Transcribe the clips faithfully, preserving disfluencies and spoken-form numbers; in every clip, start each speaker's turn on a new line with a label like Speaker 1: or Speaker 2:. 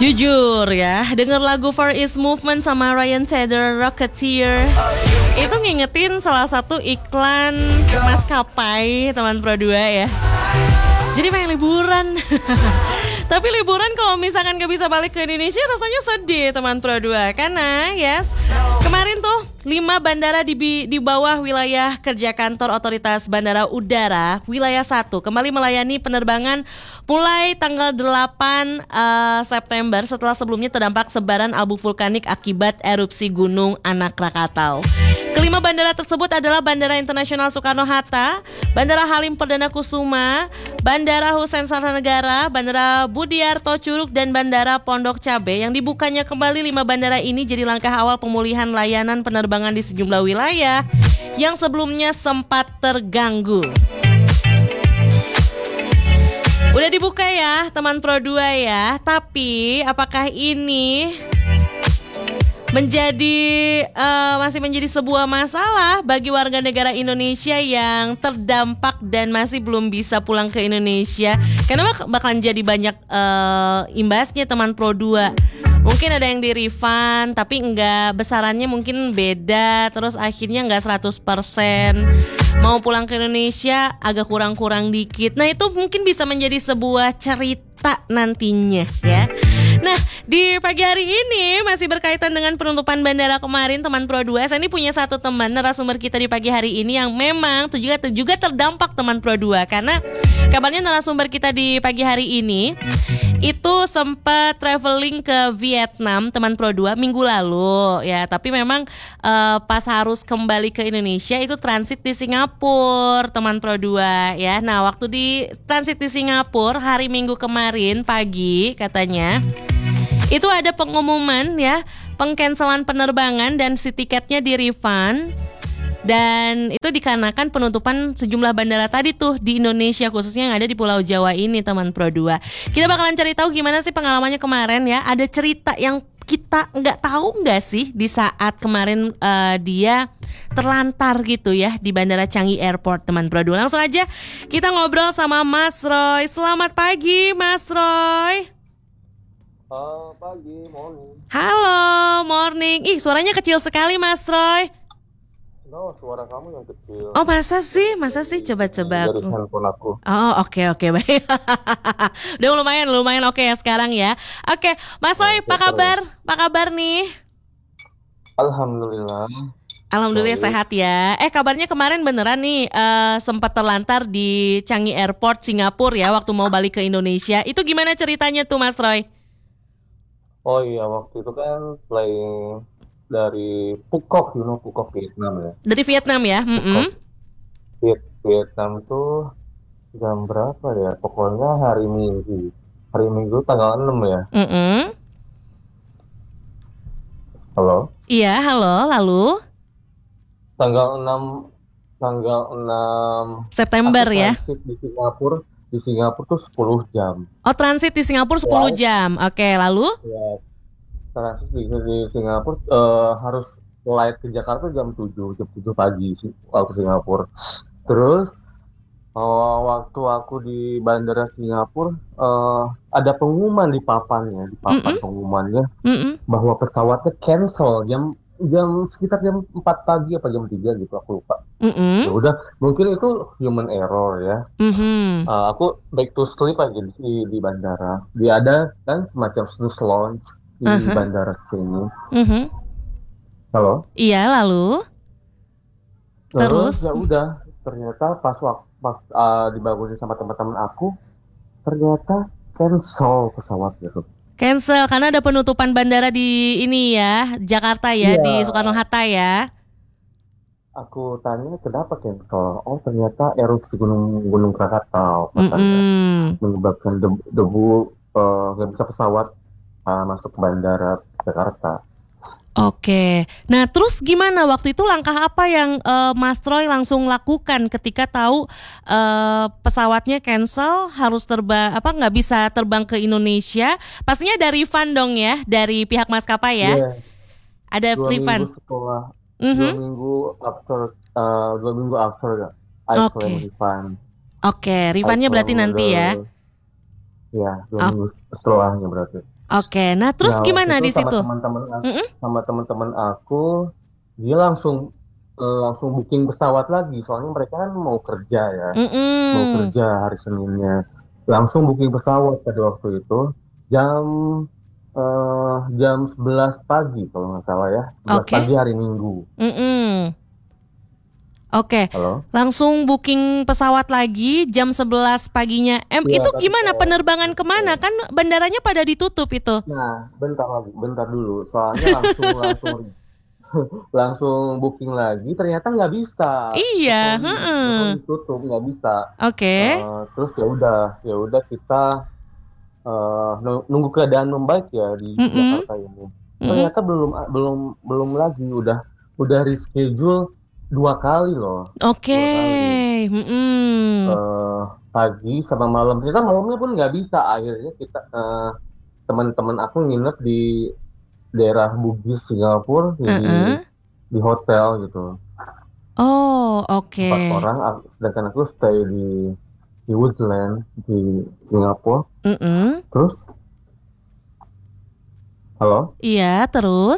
Speaker 1: Jujur ya, denger lagu Far East Movement sama Ryan Tedder, Rocketeer, itu ngingetin salah satu iklan maskapai teman Pro dua ya. Jadi pengen liburan. Tapi liburan kalau misalkan gak bisa balik ke Indonesia rasanya sedih teman Pro dua. Karena yes, kemarin tuh lima bandara di, di bawah wilayah kerja kantor Otoritas Bandara Udara wilayah satu kembali melayani penerbangan mulai tanggal delapan uh, September setelah sebelumnya terdampak sebaran abu vulkanik akibat erupsi Gunung Anak Rakatau. Kelima bandara tersebut adalah Bandara Internasional Soekarno-Hatta, Bandara Halim Perdana Kusuma, Bandara Hussein Sastra-Negara, Bandara Budiarto Curug, dan Bandara Pondok Cabe. Yang dibukanya kembali lima bandara ini jadi langkah awal pemulihan layanan penerbangan di sejumlah wilayah yang sebelumnya sempat terganggu. Udah dibuka ya teman Pro dua ya, tapi apakah ini menjadi uh, masih menjadi sebuah masalah bagi warga negara Indonesia yang terdampak dan masih belum bisa pulang ke Indonesia? Karena bak- bakalan jadi banyak uh, imbasnya teman Pro dua. Mungkin ada yang di refund tapi enggak, besarannya mungkin beda, terus akhirnya enggak seratus persen. Mau pulang ke Indonesia agak kurang-kurang dikit. Nah, itu mungkin bisa menjadi sebuah cerita nantinya ya. Nah, di pagi hari ini masih berkaitan dengan penutupan bandara kemarin teman Pro dua. Saya ini punya satu teman narasumber kita di pagi hari ini yang memang juga, juga terdampak teman Pro dua. Karena kabarnya narasumber kita di pagi hari ini itu sempat traveling ke Vietnam teman Pro dua minggu lalu ya. Tapi memang uh, pas harus kembali ke Indonesia itu transit di Singapura teman Pro dua ya. Nah, waktu di transit di Singapura hari Minggu kemarin pagi katanya itu ada pengumuman ya, pengcancelan penerbangan dan si tiketnya di refund. Dan itu dikarenakan penutupan sejumlah bandara tadi tuh di Indonesia, khususnya yang ada di Pulau Jawa ini teman Pro dua. Kita bakalan cari tahu gimana sih pengalamannya kemarin ya. Ada cerita yang kita nggak tahu nggak sih di saat kemarin uh, dia terlantar gitu ya di Bandara Changi Airport teman Pro dua. Langsung aja kita ngobrol sama Mas Roy. Selamat pagi Mas Roy.
Speaker 2: Halo pagi, morning.
Speaker 1: Halo, morning. Ih, suaranya kecil sekali Mas Roy.
Speaker 2: No, suara kamu yang kecil.
Speaker 1: Oh, masa sih? Masa sih? Coba-coba
Speaker 2: dari
Speaker 1: aku.
Speaker 2: handphone aku.
Speaker 1: Oh, oke okay, oke okay, baik. Udah lumayan lumayan oke okay ya sekarang ya. Oke, okay. Mas Roy, apa kabar? Apa kabar nih?
Speaker 2: Alhamdulillah.
Speaker 1: Alhamdulillah
Speaker 2: Baik.
Speaker 1: Sehat ya. Eh, kabarnya kemarin beneran nih uh, sempat terlantar di Changi Airport Singapura ya waktu mau balik ke Indonesia. Itu gimana ceritanya tuh Mas Roy?
Speaker 2: Oh iya, waktu itu kan flying dari Phuket, you know Phuket Vietnam ya.
Speaker 1: Dari Vietnam ya? Mm-hmm.
Speaker 2: Viet- Vietnam tuh jam berapa ya? Pokoknya hari Minggu. Hari Minggu tanggal enam ya.
Speaker 1: Mm-hmm.
Speaker 2: Halo?
Speaker 1: Iya, halo, lalu?
Speaker 2: Tanggal enam tanggal enam
Speaker 1: September
Speaker 2: aku
Speaker 1: ya?
Speaker 2: transit di Singapura. Di Singapura tuh sepuluh jam.
Speaker 1: Oh, transit di Singapura sepuluh jam. Oke, lalu?
Speaker 2: Ya, transit di, di Singapura eh, harus flight ke Jakarta jam tujuh, jam tujuh pagi sih waktu Singapura. Terus eh, waktu aku di bandara Singapura eh, ada pengumuman di papannya, di papan
Speaker 1: Mm-mm.
Speaker 2: pengumumannya
Speaker 1: Mm-mm.
Speaker 2: bahwa pesawatnya cancel jam jam sekitar jam empat pagi apa jam tiga gitu, aku lupa.
Speaker 1: Mm-mm.
Speaker 2: Ya udah, mungkin itu human error ya.
Speaker 1: Mm-hmm.
Speaker 2: Uh, aku back to sleep aja di, di bandara. Dia ada kan semacam snooze lounge di
Speaker 1: Uh-huh.
Speaker 2: bandara sini.
Speaker 1: Mm-hmm.
Speaker 2: Halo.
Speaker 1: Iya, lalu?
Speaker 2: Terus
Speaker 1: Terus?
Speaker 2: ya udah, ternyata pas wak- pas uh, dibangunin sama teman-teman aku, ternyata cancel pesawatnya tuh.
Speaker 1: Cancel karena ada penutupan bandara di ini ya, Jakarta ya,
Speaker 2: Iya.
Speaker 1: di Soekarno-Hatta ya.
Speaker 2: Aku tanya kenapa cancel. Oh ternyata erupsi gunung gunung Krakatau katanya
Speaker 1: Mm-mm.
Speaker 2: menyebabkan debu, debu uh, nggak bisa pesawat uh, masuk ke bandara Jakarta.
Speaker 1: Oke, nah terus gimana waktu itu langkah apa yang uh, Mas Roy langsung lakukan ketika tahu uh, pesawatnya cancel, harus terbang apa nggak bisa terbang ke Indonesia? Pastinya ada refund dong ya dari pihak maskapai ya?
Speaker 2: Yes.
Speaker 1: Ada
Speaker 2: Dua
Speaker 1: refund.
Speaker 2: minggu setelah
Speaker 1: Mhm.
Speaker 2: dua minggu after uh, dua minggu after ya, I
Speaker 1: Oke.
Speaker 2: claim refund.
Speaker 1: Oke, refundnya
Speaker 2: I
Speaker 1: berarti
Speaker 2: claim
Speaker 1: nanti ya?
Speaker 2: the- Ya, dua
Speaker 1: Oh.
Speaker 2: minggu setelahnya berarti.
Speaker 1: Oke, nah terus
Speaker 2: Nah waktu
Speaker 1: gimana
Speaker 2: itu
Speaker 1: di
Speaker 2: sama
Speaker 1: situ?
Speaker 2: teman-teman aku,
Speaker 1: Mm-mm.
Speaker 2: sama teman-teman aku, dia langsung eh, langsung booking pesawat lagi. Soalnya mereka kan mau kerja ya, mau
Speaker 1: Mm-mm.
Speaker 2: kerja hari Seninnya. Langsung booking pesawat pada waktu itu jam eh, jam sebelas pagi kalau nggak salah ya, sebelas
Speaker 1: Oke.
Speaker 2: pagi hari Minggu.
Speaker 1: Mm-mm. Oke,
Speaker 2: Halo?
Speaker 1: langsung booking pesawat lagi jam sebelas paginya. Em,
Speaker 2: Iya,
Speaker 1: itu
Speaker 2: tapi
Speaker 1: gimana
Speaker 2: kayak
Speaker 1: penerbangan kemana? Kan bandaranya pada ditutup itu.
Speaker 2: nah, bentar lagi, bentar dulu. Soalnya langsung langsung langsung booking lagi. Ternyata nggak bisa.
Speaker 1: Iya,
Speaker 2: Totally, totally
Speaker 1: heeh.
Speaker 2: tutup, nggak bisa.
Speaker 1: Oke.
Speaker 2: Eh, terus ya udah, ya udah kita eh, nu- nunggu keadaan membaik ya di
Speaker 1: Mm-mm.
Speaker 2: Jakarta ini.
Speaker 1: Mm-mm.
Speaker 2: Ternyata belum belum belum lagi. Udah udah reschedule dua kali loh,
Speaker 1: Oke.
Speaker 2: dua kali.
Speaker 1: Mm-mm.
Speaker 2: eh Pagi sama malam. Ternyata malamnya pun nggak bisa. Akhirnya kita eh, teman-teman aku nginep di daerah Bugis Singapura di
Speaker 1: Heeh.
Speaker 2: di hotel gitu,
Speaker 1: Oh,
Speaker 2: empat
Speaker 1: oke.
Speaker 2: orang aku- sedangkan aku stay di di Woodland di Singapura.
Speaker 1: Mm-mm.
Speaker 2: Terus halo.
Speaker 1: Iya, terus?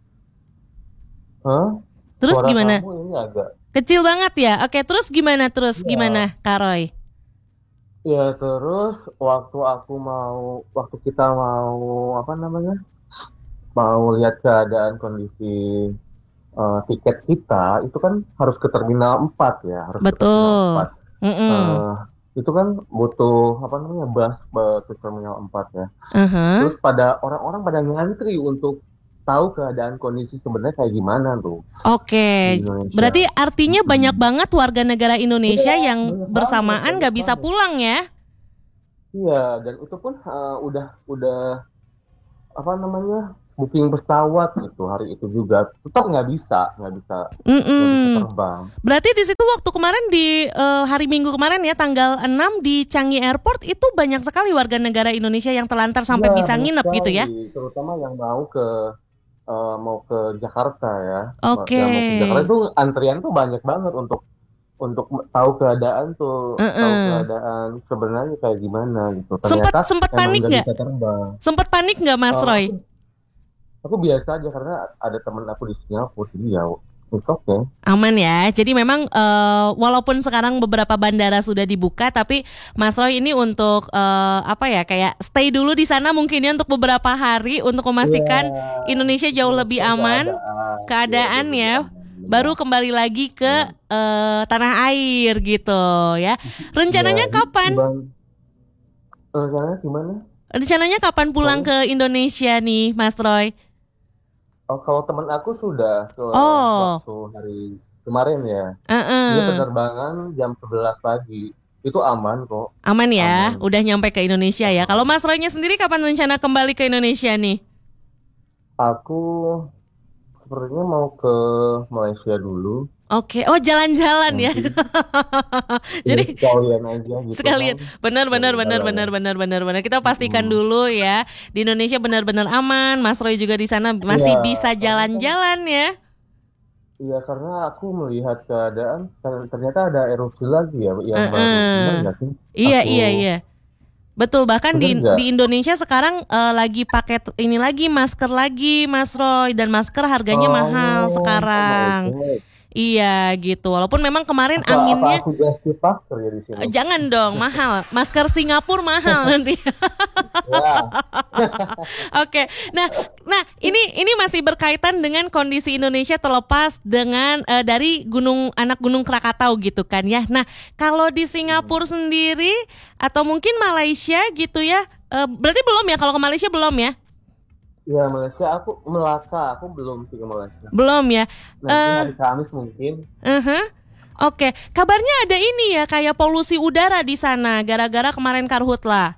Speaker 2: Hah?
Speaker 1: Terus
Speaker 2: Suara
Speaker 1: gimana?
Speaker 2: kamu ini agak,
Speaker 1: Kecil banget ya? Oke, terus gimana? Terus
Speaker 2: ya,
Speaker 1: gimana, Kak Roy?
Speaker 2: ya. Terus waktu aku mau waktu kita mau apa namanya, mau lihat keadaan kondisi eh, tiket kita itu kan harus ke terminal empat ya, harus ke terminal
Speaker 1: Betul.
Speaker 2: empat.
Speaker 1: Mm-mm.
Speaker 2: eh itu kan butuh apa namanya, bus ke terminal empat ya.
Speaker 1: Aha.
Speaker 2: Terus pada orang-orang pada ngantri untuk tahu keadaan kondisi sebenarnya kayak gimana tuh
Speaker 1: Oke,
Speaker 2: di Indonesia.
Speaker 1: berarti artinya banyak
Speaker 2: Mm-mm.
Speaker 1: banget warga negara Indonesia
Speaker 2: Iya,
Speaker 1: yang
Speaker 2: banyak banget,
Speaker 1: bersamaan
Speaker 2: banyak
Speaker 1: nggak bisa
Speaker 2: banget.
Speaker 1: pulang ya?
Speaker 2: Iya, dan itu pun eh, udah udah apa namanya, booking pesawat gitu hari itu juga tetap nggak bisa, nggak bisa, nggak bisa
Speaker 1: Mm-mm.
Speaker 2: terbang.
Speaker 1: Berarti di situ waktu kemarin di eh, hari Minggu kemarin ya tanggal enam di Changi Airport itu banyak sekali warga negara Indonesia yang terlantar
Speaker 2: Iya,
Speaker 1: sampai bisa
Speaker 2: banyak
Speaker 1: nginep gitu
Speaker 2: sekali,
Speaker 1: ya?
Speaker 2: terutama yang mau ke eh, mau ke Jakarta ya. Ma-
Speaker 1: Oke.
Speaker 2: yang mau ke Jakarta itu antrian tuh banyak banget untuk untuk m- tahu keadaan tuh, tahu
Speaker 1: Heeh.
Speaker 2: keadaan sebenarnya kayak gimana gitu.
Speaker 1: Sempet
Speaker 2: Ternyata
Speaker 1: sempet
Speaker 2: emang
Speaker 1: panik
Speaker 2: nggak
Speaker 1: nggak?
Speaker 2: bisa terbang.
Speaker 1: Sempet panik nggak Mas
Speaker 2: Eh,
Speaker 1: Roy?
Speaker 2: aku aku biasa aja karena ada temen aku di Singapura, jadi ya it's okay.
Speaker 1: Aman ya. Jadi memang eh, walaupun sekarang beberapa bandara sudah dibuka, tapi Mas Roy ini untuk eh, apa ya kayak stay dulu di sana mungkin ya untuk beberapa hari untuk
Speaker 2: Iya,
Speaker 1: memastikan Indonesia jauh lebih
Speaker 2: menyesuaikan
Speaker 1: aman
Speaker 2: keadaan, ya jauh
Speaker 1: keadaan
Speaker 2: lebih
Speaker 1: ya.
Speaker 2: aman,
Speaker 1: Baru
Speaker 2: benar,
Speaker 1: kembali lagi ke
Speaker 2: benar.
Speaker 1: eh, tanah air gitu ya.
Speaker 2: Iya,
Speaker 1: Rencananya
Speaker 2: i-
Speaker 1: kapan?
Speaker 2: Iban, rencananya gimana?
Speaker 1: Rencananya kapan pulang
Speaker 2: Sorry.
Speaker 1: ke Indonesia nih, Mas Roy?
Speaker 2: Oh, kalau temen aku sudah ke
Speaker 1: Oh,
Speaker 2: waktu hari kemarin ya. Dia
Speaker 1: eh
Speaker 2: penerbangan jam sebelas pagi. Itu aman kok,
Speaker 1: aman
Speaker 2: aman.
Speaker 1: ya. Udah nyampe ke Indonesia ya. Kalau
Speaker 2: Aman.
Speaker 1: Mas Roynya sendiri kapan rencana kembali ke Indonesia nih?
Speaker 2: Aku sepertinya mau ke Malaysia dulu.
Speaker 1: Oke, oh jalan-jalan ya.
Speaker 2: Nanti ya
Speaker 1: Jadi
Speaker 2: sekalian aja gitu kan.
Speaker 1: sekalian benar benar benar
Speaker 2: Jalan-jalan.
Speaker 1: benar benar benar benar kita pastikan
Speaker 2: Mm-mm.
Speaker 1: dulu ya di Indonesia benar-benar aman. Mas Roy juga di sana
Speaker 2: Iya,
Speaker 1: masih bisa
Speaker 2: karena kan,
Speaker 1: jalan-jalan ya.
Speaker 2: iya karena aku melihat keadaan ter- ternyata ada erupsi lagi ya yang baru. Bener
Speaker 1: Heeh.
Speaker 2: nggak sih?
Speaker 1: Iya
Speaker 2: Aku
Speaker 1: iya iya. Betul, bahkan
Speaker 2: bener
Speaker 1: di
Speaker 2: nggak?
Speaker 1: di Indonesia sekarang eh, lagi pakai t- ini lagi masker lagi Mas Roy dan masker harganya mahal
Speaker 2: Oh, oh my
Speaker 1: sekarang.
Speaker 2: God.
Speaker 1: Iya gitu. Walaupun memang kemarin
Speaker 2: Apa apa
Speaker 1: anginnya
Speaker 2: aku just pastor ya di sini?
Speaker 1: eh, jangan dong mahal. Masker Singapura mahal nanti.
Speaker 2: Ya,
Speaker 1: Oke, nah, nah ini ini masih berkaitan dengan kondisi Indonesia terlepas dengan eh, dari gunung anak gunung Krakatau gitu kan ya. Nah, kalau di Singapura sendiri atau mungkin Malaysia gitu ya, eh, berarti belum ya? Kalau ke Malaysia belum ya?
Speaker 2: ya Malaysia aku Melaka, aku belum sih ke Malaysia.
Speaker 1: Belum ya?
Speaker 2: Nanti
Speaker 1: Eh,
Speaker 2: hari Kamis mungkin.
Speaker 1: uh-huh. Oke, kabarnya ada ini ya kayak polusi udara di sana gara-gara kemarin karhutla.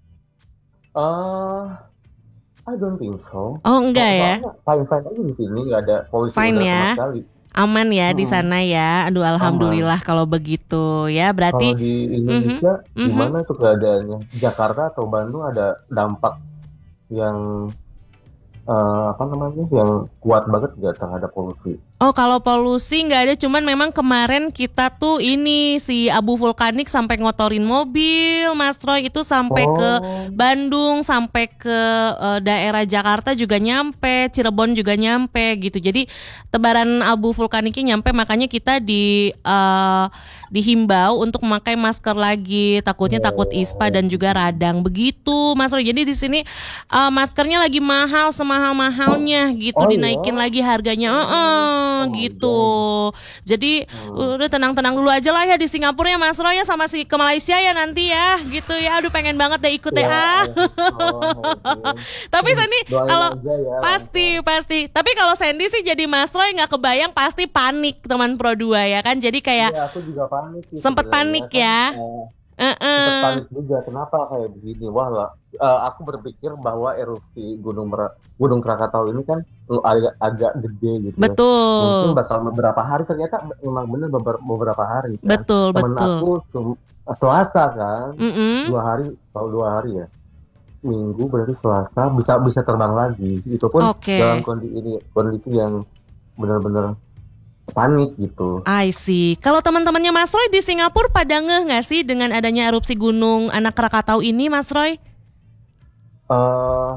Speaker 2: Eh, I don't think so.
Speaker 1: Oh
Speaker 2: So-
Speaker 1: enggak ya?
Speaker 2: soalnya fine fine aja di sini, nggak ada polusi
Speaker 1: Fine
Speaker 2: udara
Speaker 1: ya.
Speaker 2: sama sekali.
Speaker 1: Aman ya di
Speaker 2: Mm-mm,
Speaker 1: sana ya. Aduh
Speaker 2: aman.
Speaker 1: alhamdulillah kalau begitu ya.
Speaker 2: Kalau
Speaker 1: Berarti
Speaker 2: di
Speaker 1: mhm.
Speaker 2: Indonesia
Speaker 1: Mhm.
Speaker 2: gimana tuh keadaannya? Jakarta atau Bandung ada dampak yang eh, apa namanya, yang kuat banget nggak terhadap polusi?
Speaker 1: Oh, kalau polusi nggak ada, cuman memang kemarin kita tuh ini si abu vulkanik sampai ngotorin mobil, Mas Roy, itu sampai ke
Speaker 2: Oh,
Speaker 1: Bandung, sampai ke eh, daerah Jakarta juga nyampe, Cirebon juga nyampe gitu. Jadi tebaran abu vulkaniknya nyampe, makanya kita di eh, dihimbau untuk memakai masker lagi, takutnya takut ispa dan juga radang begitu, Mas Roy. Jadi di sini eh, maskernya lagi mahal, semahal-mahalnya gitu,
Speaker 2: oh
Speaker 1: dinaikin
Speaker 2: ya.
Speaker 1: lagi harganya. Heeh,
Speaker 2: Oh my
Speaker 1: gitu.
Speaker 2: God.
Speaker 1: Jadi
Speaker 2: Hmm.
Speaker 1: udah tenang-tenang dulu aja lah ya di Singapura ya Mas Roy ya, sama si ke Malaysia ya nanti ya gitu ya. Aduh pengen banget deh ikut deh
Speaker 2: Ya,
Speaker 1: ah.
Speaker 2: Astagfirullahaladzim.
Speaker 1: Tapi Sandy
Speaker 2: Doain
Speaker 1: kalau
Speaker 2: aja ya lancar.
Speaker 1: pasti pasti. Tapi kalau Sandy sih jadi Mas Roy nggak kebayang, pasti panik teman Pro dua ya kan. Jadi kayak
Speaker 2: Iya, aku juga panik sih
Speaker 1: sempet
Speaker 2: sebenarnya
Speaker 1: panik
Speaker 2: kan.
Speaker 1: ya.
Speaker 2: eh, Sempet
Speaker 1: Heeh.
Speaker 2: panik juga kenapa kayak begini. Wah lah, eh, aku berpikir bahwa erupsi Gunung Mer- Gunung Krakatau ini kan eh, agak agak gede gitu ya. Mungkin
Speaker 1: Betul.
Speaker 2: bakal beberapa hari, ternyata memang benar beber- beberapa hari kan.
Speaker 1: Betul,
Speaker 2: Temen
Speaker 1: betul.
Speaker 2: aku cum- Selasa kan,
Speaker 1: Mm-mm.
Speaker 2: dua hari, kalau dua hari ya. Minggu berarti Selasa bisa bisa terbang lagi. Itu pun dalam
Speaker 1: Oke.
Speaker 2: kondisi ini kondisi yang benar-benar panik gitu.
Speaker 1: I see. Kalau teman-temannya Mas Roy di Singapura pada ngeh nggak sih dengan adanya erupsi gunung anak Krakatau ini, Mas Roy?
Speaker 2: eh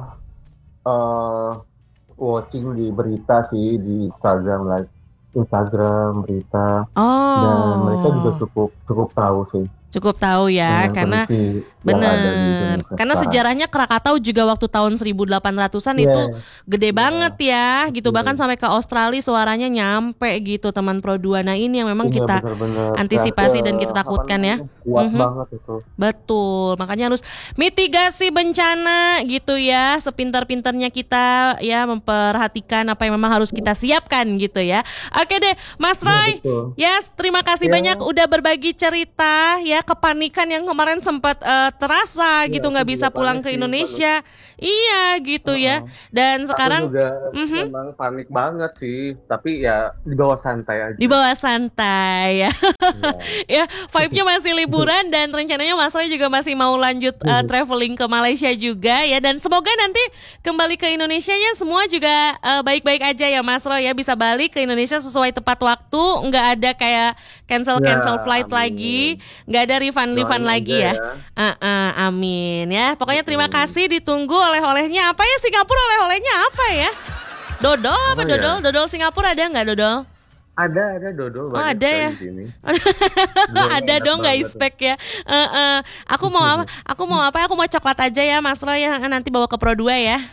Speaker 2: eh Watching di berita sih, di Instagram, like Instagram berita, dan mereka juga
Speaker 1: Oh,
Speaker 2: cukup cukup tahu sih
Speaker 1: cukup tahu ya,
Speaker 2: dengan
Speaker 1: karena
Speaker 2: kondisi yang ada di
Speaker 1: bener.
Speaker 2: Indonesia
Speaker 1: Karena
Speaker 2: sekarang.
Speaker 1: sejarahnya Krakatau juga waktu tahun seribu delapan ratusan itu
Speaker 2: Yes,
Speaker 1: gede
Speaker 2: ya,
Speaker 1: banget ya, gitu. Bahkan
Speaker 2: betul.
Speaker 1: sampai ke Australia suaranya nyampe gitu, teman Pro dua. Nah ini yang memang
Speaker 2: Iya
Speaker 1: kita
Speaker 2: benar-benar kayak
Speaker 1: antisipasi dan
Speaker 2: eh,
Speaker 1: kita
Speaker 2: apa
Speaker 1: takutkan ya.
Speaker 2: namanya, kuat
Speaker 1: Mhm.
Speaker 2: banget itu.
Speaker 1: Betul, makanya harus mitigasi bencana gitu ya, sepintar-pintarnya kita ya memperhatikan apa yang memang harus kita siapkan gitu ya. Oke deh, Mas
Speaker 2: Iya
Speaker 1: Roy.
Speaker 2: betul.
Speaker 1: Yes, terima kasih
Speaker 2: Ya,
Speaker 1: banyak udah berbagi cerita ya, kepanikan yang kemarin sempat eh, terasa
Speaker 2: ya
Speaker 1: gitu
Speaker 2: aku
Speaker 1: nggak
Speaker 2: juga
Speaker 1: bisa pulang
Speaker 2: panik
Speaker 1: ke
Speaker 2: sih, panik.
Speaker 1: Indonesia. Iya gitu ya.
Speaker 2: Heeh.
Speaker 1: Dan
Speaker 2: Aku
Speaker 1: sekarang
Speaker 2: juga
Speaker 1: mhm,
Speaker 2: memang panik banget sih, tapi ya di bawah santai
Speaker 1: di
Speaker 2: aja.
Speaker 1: bawah santai ya.
Speaker 2: Iya.
Speaker 1: Ya, vibe-nya masih liburan dan rencananya Mas Roy juga masih mau lanjut eh, traveling ke Malaysia juga ya, dan semoga nanti kembali ke Indonesia ya semua juga eh, baik-baik aja ya Mas Roy ya, bisa balik ke Indonesia sesuai tepat waktu, nggak ada kayak
Speaker 2: Ya,
Speaker 1: cancel-cancel flight lagi,
Speaker 2: amin.
Speaker 1: nggak ada refund-refund
Speaker 2: Doain aja
Speaker 1: lagi ya.
Speaker 2: ya.
Speaker 1: Ah, ah, amin ya. Pokoknya terima
Speaker 2: Mm-mm.
Speaker 1: kasih, ditunggu oleh-olehnya apa ya Singapura, oleh-olehnya apa ya? Dodol apa
Speaker 2: Apa
Speaker 1: dodol?
Speaker 2: ya?
Speaker 1: Dodol Singapura ada nggak dodol?
Speaker 2: Ada, ada dodol
Speaker 1: Oh
Speaker 2: banyak
Speaker 1: ada
Speaker 2: sekali
Speaker 1: ya.
Speaker 2: di sini. Dodolnya
Speaker 1: Ada
Speaker 2: enak
Speaker 1: dong nggak
Speaker 2: banget.
Speaker 1: ispek ya. Eh, eh. Aku mau apa? Aku mau apa? Aku mau coklat aja ya Mas Roy ya. Nanti bawa ke Pro dua ya.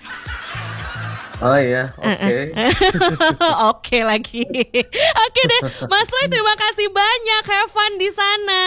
Speaker 2: Oh iya,
Speaker 1: Eh, eh.
Speaker 2: oke.
Speaker 1: Oke lagi. Oke deh, Mas Roy terima kasih banyak. Have fun di sana.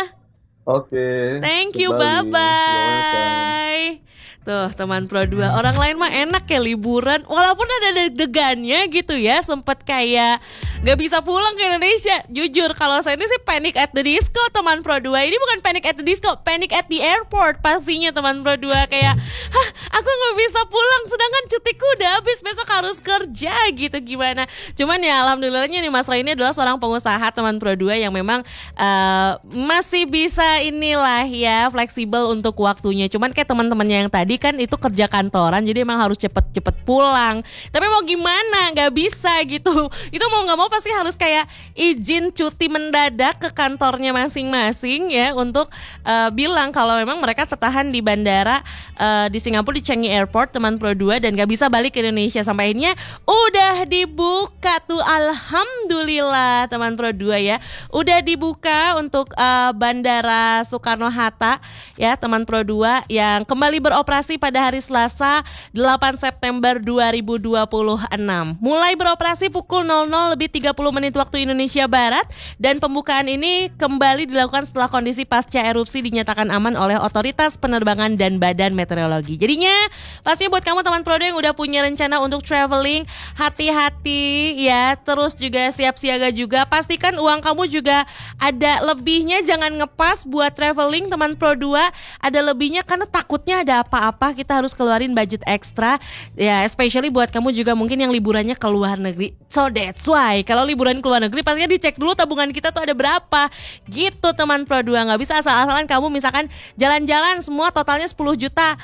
Speaker 2: Oke,
Speaker 1: Thank you,
Speaker 2: kembali. You're welcome.
Speaker 1: bye-bye. Tuh teman Pro dua, orang lain mah enak ya liburan, walaupun ada deg-degannya gitu ya, sempet kayak gak bisa pulang ke Indonesia. Jujur kalau saya ini sih panic at the disco teman Pro dua. Ini bukan panic at the disco, panic at the airport pastinya teman Pro dua. Kayak, hah aku gak bisa pulang sedangkan cutiku udah habis, besok harus kerja gitu, gimana. Cuman ya alhamdulillahnya nih Mas Roy ini adalah seorang pengusaha teman Pro dua yang memang eh, masih bisa inilah ya fleksibel untuk waktunya. Cuman kayak teman-temannya yang tadi kan itu kerja kantoran, jadi emang harus cepet-cepet pulang. Tapi mau gimana, nggak bisa gitu. Itu mau nggak mau pasti harus kayak izin cuti mendadak ke kantornya masing-masing ya, untuk eh, bilang kalau memang mereka tertahan di bandara eh, di Singapura, di Changi Airport teman Pro dua, dan nggak bisa balik ke Indonesia. Sampai akhirnya udah dibuka tuh, alhamdulillah teman Pro dua ya. Udah dibuka untuk eh, Bandara Soekarno-Hatta ya teman Pro dua, yang kembali beroperasi pada hari Selasa delapan September dua ribu dua puluh enam. Mulai beroperasi pukul nol nol lebih tiga puluh menit waktu Indonesia Barat, dan pembukaan ini kembali dilakukan setelah kondisi pasca erupsi dinyatakan aman oleh otoritas penerbangan dan badan meteorologi. Jadinya pastinya buat kamu teman Pro dua yang udah punya rencana untuk traveling, hati-hati ya, terus juga siap siaga juga. Pastikan uang kamu juga ada lebihnya, jangan ngepas buat traveling teman Pro dua. Ada lebihnya karena takutnya ada apa-apa, kita harus keluarin budget ekstra ya, especially buat kamu juga mungkin yang liburannya ke luar negeri. So that's why kalau liburan ke luar negeri pastinya dicek dulu tabungan kita tuh ada berapa gitu teman Pro dua. Nggak bisa asal-asalan kamu misalkan jalan-jalan semua totalnya sepuluh juta,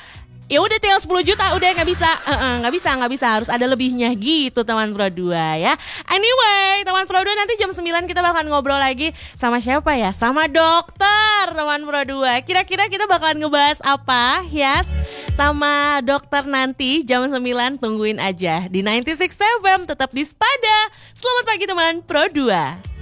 Speaker 1: Ya udah tinggal sepuluh juta, udah nggak bisa, nggak uh-uh, bisa, nggak bisa, harus ada lebihnya gitu teman Pro dua ya. Anyway, teman Pro dua nanti jam sembilan kita bakal ngobrol lagi sama siapa ya? Sama dokter teman Pro dua. Kira-kira kita bakalan ngebahas apa? Yes, sama dokter nanti jam sembilan, tungguin aja di sembilan puluh enam F M, tetap di Spada. Selamat pagi teman Pro dua.